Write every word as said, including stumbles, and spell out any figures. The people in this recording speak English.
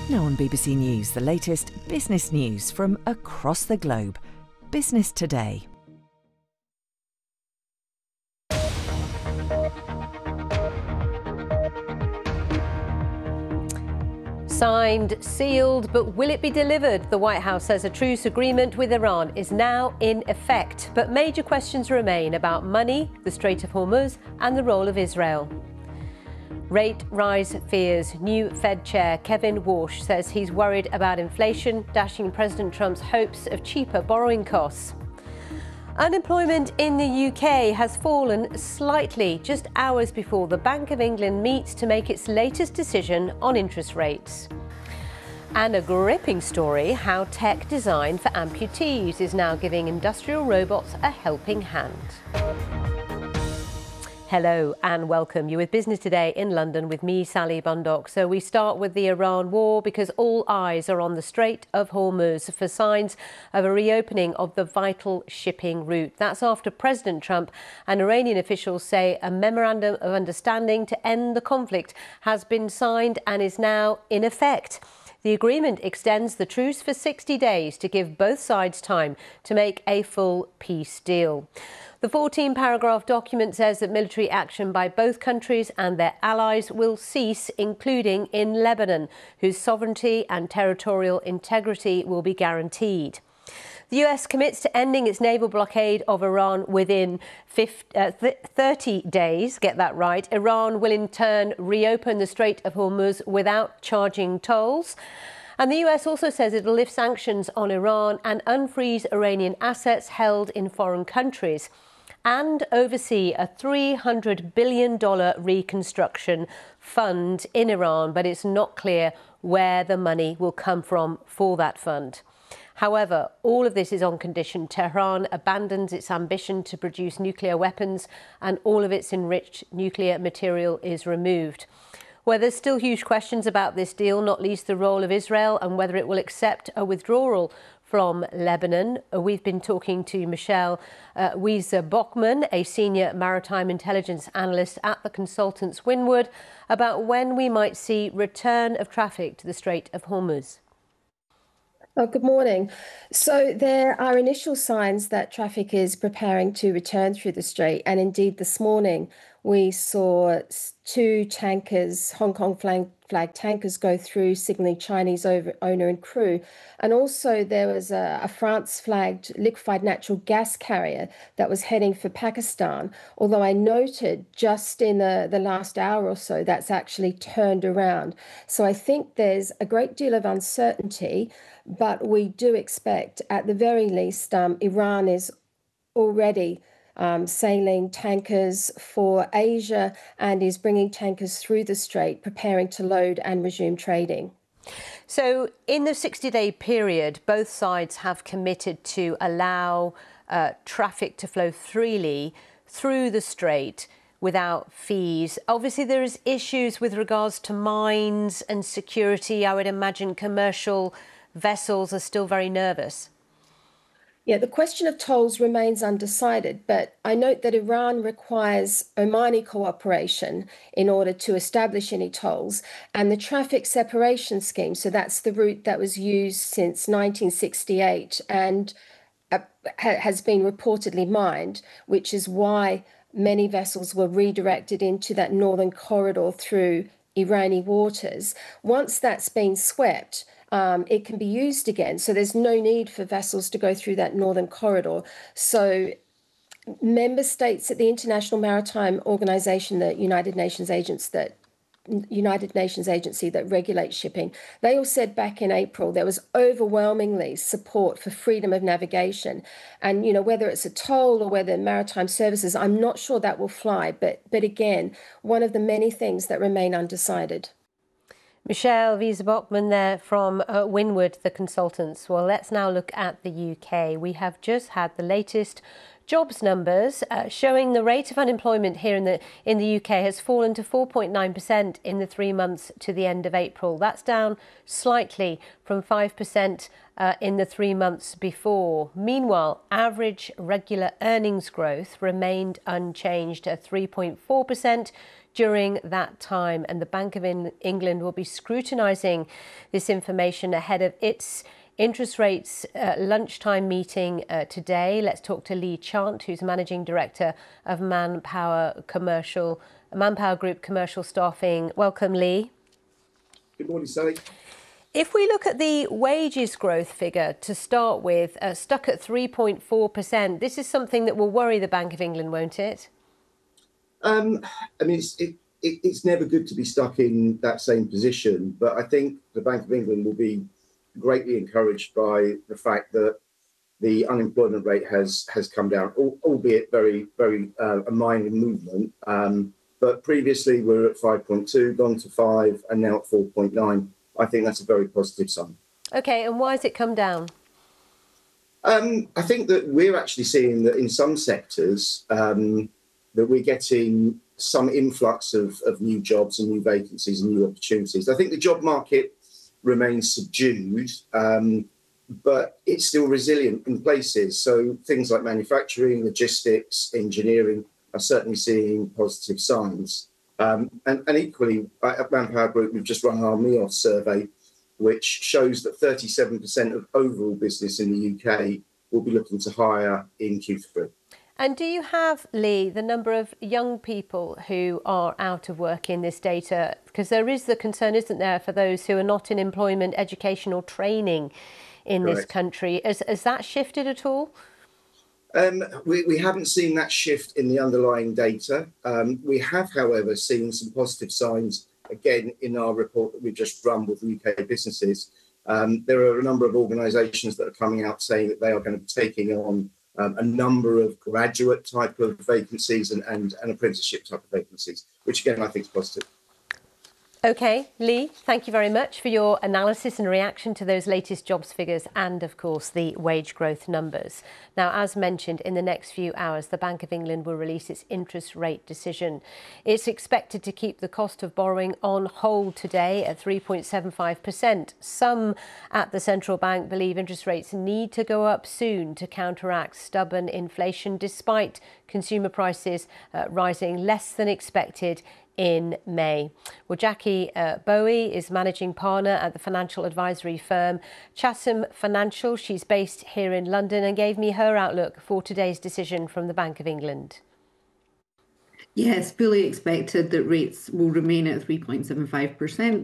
Now on B B C News, the latest business news from across the globe. Business Today. Signed, sealed, but will it be delivered? The White House says a truce agreement with Iran is now in effect, but major questions remain about money, the Strait of Hormuz, and the role of Israel. Rate rise fears. New Fed Chair Kevin Warsh says he's worried about inflation, dashing President Trump's hopes of cheaper borrowing costs. Unemployment in the U K has fallen slightly just hours before the Bank of England meets to make its latest decision on interest rates. And a gripping story, how tech designed for amputees is now giving industrial robots a helping hand. Hello and welcome. You're with Business Today in London with me, Sally Bundock. So we start with the Iran war because all eyes are on the Strait of Hormuz for signs of a reopening of the vital shipping route. That's after President Trump and Iranian officials say a memorandum of understanding to end the conflict has been signed and is now in effect. The agreement extends the truce for sixty days to give both sides time to make a full peace deal. The fourteen paragraph document says that military action by both countries and their allies will cease, including in Lebanon, whose sovereignty and territorial integrity will be guaranteed. The U S commits to ending its naval blockade of Iran within thirty days. Get that right. Iran will in turn reopen the Strait of Hormuz without charging tolls. And the U S also says it will lift sanctions on Iran and unfreeze Iranian assets held in foreign countries and oversee a three hundred billion dollars reconstruction fund in Iran, but it's not clear where the money will come from for that fund. However, all of this is on condition Tehran abandons its ambition to produce nuclear weapons and all of its enriched nuclear material is removed. Well, there's still huge questions about this deal, not least the role of Israel and whether it will accept a withdrawal from Lebanon. We've been talking to Michelle uh, Wiese-Bachmann, a senior maritime intelligence analyst at the consultants Windward, about when we might see return of traffic to the Strait of Hormuz. Oh, good morning. So there are initial signs that traffic is preparing to return through the strait. And indeed, this morning, we saw two tankers, Hong Kong flag, flag tankers, go through, signaling Chinese over, owner and crew. And also there was a, a France-flagged liquefied natural gas carrier that was heading for Pakistan. Although I noted just in the, the last hour or so, that's actually turned around. So I think there's a great deal of uncertainty, but we do expect, at the very least, um, Iran is already Um, sailing tankers for Asia and is bringing tankers through the strait, preparing to load and resume trading. So in the sixty day period, both sides have committed to allow uh, traffic to flow freely through the strait without fees. Obviously, there is issues with regards to mines and security. I would imagine commercial vessels are still very nervous. Yeah, the question of tolls remains undecided, but I note that Iran requires Omani cooperation in order to establish any tolls, and the traffic separation scheme, so that's the route that was used since nineteen sixty-eight and uh, ha- has been reportedly mined, which is why many vessels were redirected into that northern corridor through Irani waters. Once that's been swept, Um, it can be used again. So there's no need for vessels to go through that northern corridor. So member states at the International Maritime Organization, the United Nations agents that United Nations agency that regulates shipping, they all said back in April there was overwhelmingly support for freedom of navigation. And, you know, whether it's a toll or whether maritime services, I'm not sure that will fly. But, but again, one of the many things that remain undecided. Michelle Wiese-Bachmann there from uh, Windward, the consultants. Well, let's now look at the U K. We have just had the latest jobs numbers uh, showing the rate of unemployment here in the in the U K has fallen to four point nine percent in the three months to the end of April. That's down slightly from five percent uh, in the three months before. Meanwhile, average regular earnings growth remained unchanged at three point four percent during that time. And the Bank of England will be scrutinising this information ahead of its interest rates uh, lunchtime meeting uh, today. Let's talk to Lee Chant, who's Managing Director of Manpower Commercial, Manpower Group Commercial Staffing. Welcome, Lee. Good morning, Sally. If we look at the wages growth figure to start with, uh, stuck at three point four percent, this is something that will worry the Bank of England, won't it? Um, I mean, it's, it, it, it's never good to be stuck in that same position, but I think the Bank of England will be greatly encouraged by the fact that the unemployment rate has has come down, albeit very, very uh, a minor movement. Um, but previously we were at five point two, gone to five, and now at four point nine. I think that's a very positive sign. OK, and why has it come down? Um, I think that we're actually seeing that in some sectors um, that we're getting some influx of, of new jobs and new vacancies and new opportunities. I think the job market remains subdued, um, but it's still resilient in places. So things like manufacturing, logistics, engineering are certainly seeing positive signs. Um, and, and equally, at Manpower Group, we've just run our M E O S survey, which shows that thirty-seven percent of overall business in the U K will be looking to hire in Q three. And do you have, Lee, the number of young people who are out of work in this data? Because there is the concern, isn't there, for those who are not in employment, education or training in Correct. this country. Has, has that shifted at all? Um, we, we haven't seen that shift in the underlying data. Um, we have, however, seen some positive signs, again, in our report that we've just run with U K businesses. Um, there are a number of organisations that are coming out saying that they are going to be taking on Um, a number of graduate type of vacancies and, and, and apprenticeship type of vacancies, which again I think is positive. OK, Lee, thank you very much for your analysis and reaction to those latest jobs figures and, of course, the wage growth numbers. Now, as mentioned, in the next few hours, the Bank of England will release its interest rate decision. It's expected to keep the cost of borrowing on hold today at three point seven five percent. Some at the central bank believe interest rates need to go up soon to counteract stubborn inflation, despite consumer prices uh, rising less than expected in May. Well, Jackie uh, Bowie is managing partner at the financial advisory firm Chatham Financial. She's based here in London and gave me her outlook for today's decision from the Bank of England. Yes, fully expected that rates will remain at three point seven five percent.